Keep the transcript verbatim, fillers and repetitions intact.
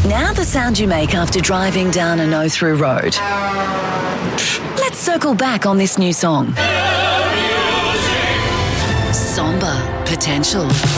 Now the sound you make after driving down a no-through road. Let's circle back on this new song. Somber Potential.